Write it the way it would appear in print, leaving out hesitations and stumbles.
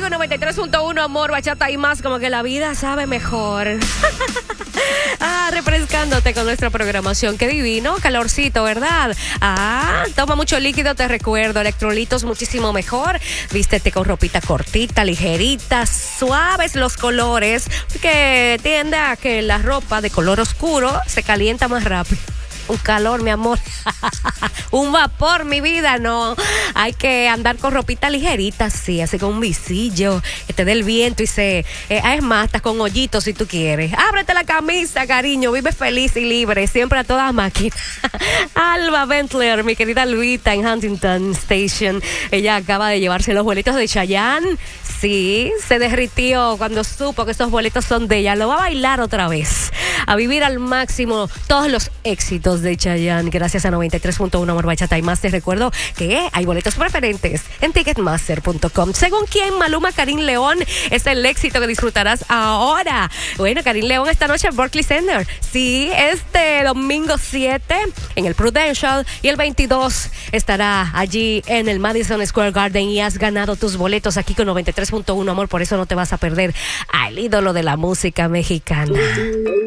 93.1, amor, bachata y más, como que la vida sabe mejor. Refrescándote con nuestra programación. Qué divino, calorcito, ¿verdad? Toma mucho líquido, te recuerdo. Electrolitos muchísimo mejor. Vístete con ropita cortita, ligerita, suaves los colores, porque tiende a que la ropa de color oscuro se calienta más rápido. Un calor, mi amor. Un vapor, mi vida, no. Hay que andar con ropita ligerita, sí, así con un visillo, que te dé el viento y es más, hasta con hoyitos si tú quieres. Ábrete la camisa, cariño, vive feliz y libre, siempre a toda máquina. Alba Bentler, mi querida Luita en Huntington Station. Ella acaba de llevarse los boletos de Chayanne. Sí, se derritió cuando supo que esos boletos son de ella. Lo va a bailar otra vez, a vivir al máximo todos los éxitos de Chayanne, gracias a 93.1 Amor, Bachata y Más. Te recuerdo que hay boletos preferentes en Ticketmaster.com. Según quién, Maluma, Karim León es el éxito que disfrutarás ahora. Bueno, Karim León esta noche en Barclays Center. Sí, este domingo 7 en el Prudential y el 22 estará allí en el Madison Square Garden y has ganado tus boletos aquí con 93.1 Amor, por eso no te vas a perder al ídolo de la música mexicana.